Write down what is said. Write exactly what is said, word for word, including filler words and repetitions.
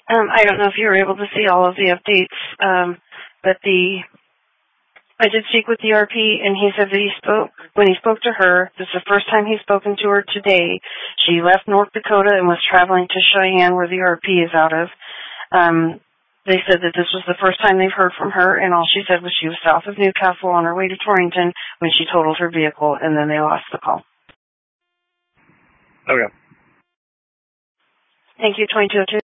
Um, I don't know if you were able to see all of the updates, um, but the I did speak with the R P, and he said that he spoke when he spoke to her. This is the first time he's spoken to her today. She left North Dakota and was traveling to Cheyenne, where the R P is out of. Um, they said that this was the first time they've heard from her, and all she said was she was south of Newcastle on her way to Torrington when she totaled her vehicle, and then they lost the call. Okay. Thank you, twenty-two oh two.